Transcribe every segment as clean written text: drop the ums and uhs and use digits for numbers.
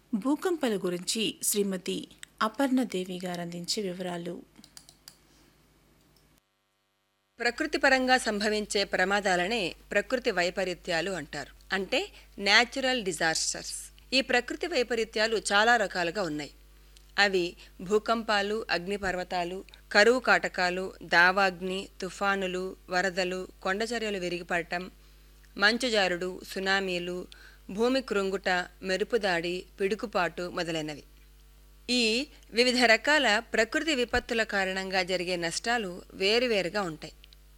భూకంపాల గురించి శ్రీమతి అపర్ణదేవి గారు అందించే వివరాలు. ప్రకృతి పరంగా సంభవించే ప్రమాదాలనే ప్రకృతి వైపరీత్యాలు అంటారు. అంటే న్యాచురల్ డిజాస్టర్స్. ఈ ప్రకృతి వైపరీత్యాలు చాలా రకాలుగా ఉన్నాయి. అవి భూకంపాలు, అగ్నిపర్వతాలు, కరువు కాటకాలు, దావాగ్ని, తుఫానులు, వరదలు, కొండచర్యలు విరిగిపడటం, మంచుజారుడు, సునామీలు, భూమి కృంగుట, మెరుపుదాడి, పిడుగుపాటు మొదలైనవి. ఈ వివిధ రకాల ప్రకృతి విపత్తుల కారణంగా జరిగే నష్టాలు వేరువేరుగా ఉంటాయి.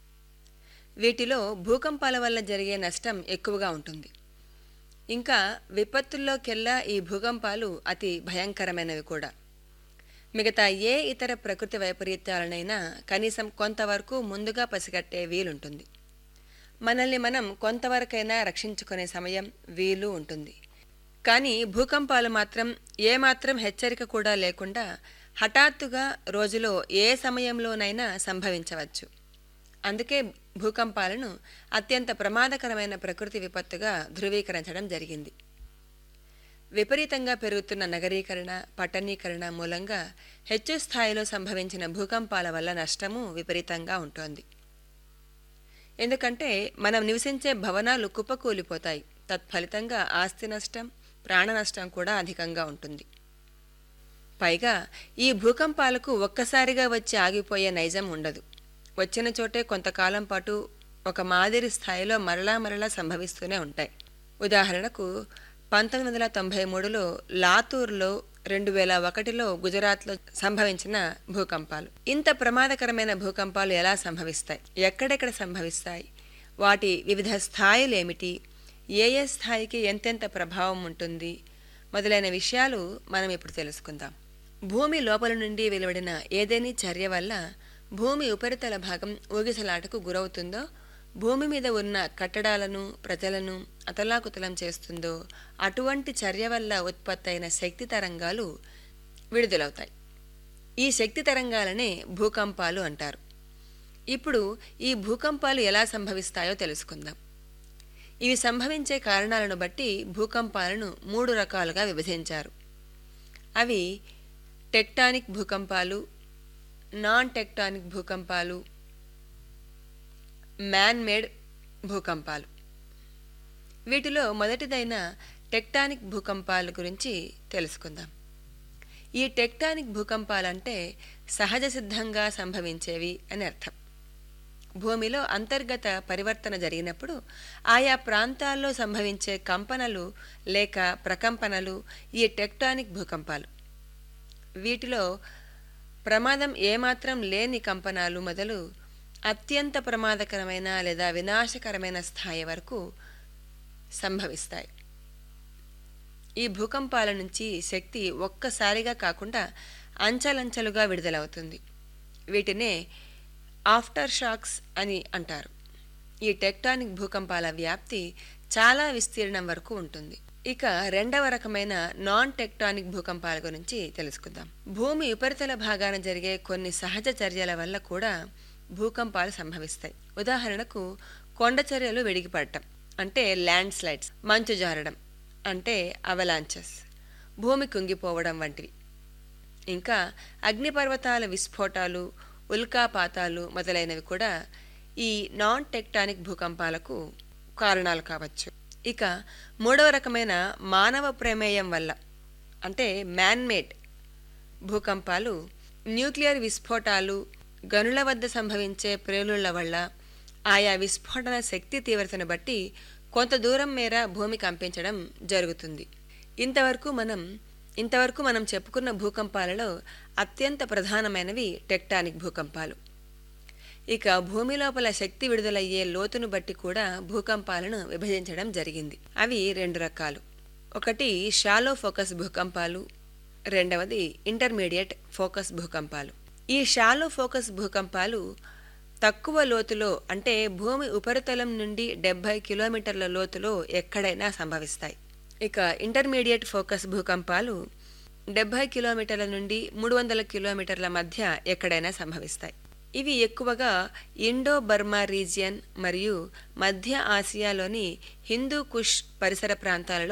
వీటిలో భూకంపాల వల్ల జరిగే నష్టం ఎక్కువగా ఉంటుంది. ఇంకా విపత్తుల్లోకెల్లా ఈ భూకంపాలు అతి భయంకరమైనవి కూడా. మిగతా ఏ ఇతర ప్రకృతి వైపరీత్యాలనైనా కనీసం కొంతవరకు ముందుగా పసిగట్టే వీలుంటుంది. మనల్ని మనం కొంతవరకైనా రక్షించుకునే సమయం, వీలు ఉంటుంది. కానీ భూకంపాలు మాత్రం ఏమాత్రం హెచ్చరిక కూడా లేకుండా హఠాత్తుగా రోజులో ఏ సమయంలోనైనా సంభవించవచ్చు. అందుకే భూకంపాలను అత్యంత ప్రమాదకరమైన ప్రకృతి విపత్తుగా ధృవీకరించడం జరిగింది. విపరీతంగా పెరుగుతున్న నగరీకరణ, పట్టణీకరణ మూలంగా హెచ్చు స్థాయిలో సంభవించిన భూకంపాల వల్ల నష్టము విపరీతంగా ఉంటోంది. ఎందుకంటే మనం నివసించే భవనాలు కుప్పకూలిపోతాయి. తత్ఫలితంగా ఆస్తి నష్టం, ప్రాణ నష్టం కూడా అధికంగా ఉంటుంది. పైగా ఈ భూకంపాలకు ఒక్కసారిగా వచ్చి ఆగిపోయే నైజం ఉండదు. వచ్చిన చోటే కొంతకాలం పాటు ఒక మాదిరి స్థాయిలో మరలా సంభవిస్తూనే ఉంటాయి. ఉదాహరణకు 1993లో లాతూర్లో, 2001లో గుజరాత్లో సంభవించిన భూకంపాలు. ఇంత ప్రమాదకరమైన భూకంపాలు ఎలా సంభవిస్తాయి, ఎక్కడెక్కడ సంభవిస్తాయి, వాటి వివిధ స్థాయిలేమిటి, ఏ స్థాయికి ఎంతెంత ప్రభావం ఉంటుంది మొదలైన విషయాలు మనం ఇప్పుడు తెలుసుకుందాం. భూమి లోపల నుండి వెలువడిన ఏదేని చర్య వల్ల భూమి ఉపరితల భాగం ఊగిసలాటకు గురవుతుందో, భూమి మీద ఉన్న కట్టడాలను, ప్రజలను అతలాకుతలం చేస్తుందో అటువంటి చర్య వల్ల ఉత్పత్తైన శక్తి తరంగాలు విడుదలవుతాయి. ఈ శక్తి తరంగాలనే భూకంపాలు అంటారు. ఇప్పుడు ఈ భూకంపాలు ఎలా సంభవిస్తాయో తెలుసుకుందాం. ఇవి సంభవించే కారణాలను బట్టి భూకంపాలను 3 రకాలుగా విభజించారు. అవి టెక్టానిక్ భూకంపాలు, నాన్ టెక్టానిక్ భూకంపాలు, మ్యాన్ మేడ్ భూకంపాలు. వీటిలో మొదటిదైన టెక్టానిక్ భూకంపాల గురించి తెలుసుకుందాం. ఈ టెక్టానిక్ భూకంపాలంటే సహజ సిద్ధంగా సంభవించేవి అని అర్థం. భూమిలో అంతర్గత పరివర్తన జరిగినప్పుడు ఆయా ప్రాంతాల్లో సంభవించే కంపనలు లేక ప్రకంపనలు ఈ టెక్టానిక్ భూకంపాలు. వీటిలో ప్రమాదం ఏమాత్రం లేని కంపనాలు మొదలు అత్యంత ప్రమాదకరమైన లేదా వినాశకరమైన స్థాయి వరకు సంభవిస్తాయి. ఈ భూకంపాల నుంచి శక్తి ఒక్కసారిగా కాకుండా అంచెలంచెలుగా విడుదలవుతుంది. వీటినే ఆఫ్టర్ షాక్స్ అని అంటారు. ఈ టెక్టానిక్ భూకంపాల వ్యాప్తి చాలా విస్తీర్ణం వరకు ఉంటుంది. ఇక రెండవ రకమైన నాన్ టెక్టానిక్ భూకంపాల గురించి తెలుసుకుందాం. భూమి ఉపరితల భాగాన జరిగే కొన్ని సహజ చర్యల వల్ల కూడా భూకంపాలు సంభవిస్తాయి. ఉదాహరణకు కొండ చర్యలు వెడిగిపడటం అంటే ల్యాండ్ స్లైడ్స్, మంచు జారడం అంటే అవలాంచెస్, భూమి కుంగిపోవడం వంటివి. ఇంకా అగ్నిపర్వతాల విస్ఫోటాలు, ఉల్కాపాతాలు మొదలైనవి కూడా ఈ నాన్ టెక్టానిక్ భూకంపాలకు కారణాలు కావచ్చు. ఇక మూడవ రకమైన మానవ ప్రమేయం వల్ల అంటే మ్యాన్మేడ్ భూకంపాలు న్యూక్లియర్ విస్ఫోటాలు, గనుల వద్ద సంభవించే ప్రేలుళ్ల వల్ల ఆయా విస్ఫోటన శక్తి తీవ్రతను బట్టి కొంత దూరం మేర భూమి కంపించడం జరుగుతుంది. ఇంతవరకు మనం చెప్పుకున్న భూకంపాలలో అత్యంత ప్రధానమైనవి టెక్టానిక్ భూకంపాలు. ఇక భూమి లోపల శక్తి విడుదలయ్యే లోతును బట్టి కూడా భూకంపాలను విభజించడం జరిగింది. అవి 2 రకాలు. ఒకటి షాలో ఫోకస్ భూకంపాలు, రెండవది ఇంటర్మీడియట్ ఫోకస్ భూకంపాలు. ఈ షాలో ఫోకస్ భూకంపాలు తక్కువ లోతులో అంటే భూమి ఉపరితలం నుండి 70 కిలోమీటర్ల లోతులో ఎక్కడైనా సంభవిస్తాయి. ఇక ఇంటర్మీడియట్ ఫోకస్ భూకంపాలు 70 కిలోమీటర్ల నుండి 300 కిలోమీటర్ల మధ్య ఎక్కడైనా సంభవిస్తాయి. ఇవి ఎక్కువగా ఇండో బర్మా రీజియన్ మరియు మధ్య ఆసియాలోని హిందూ కుష్ పరిసర ప్రాంతాలలో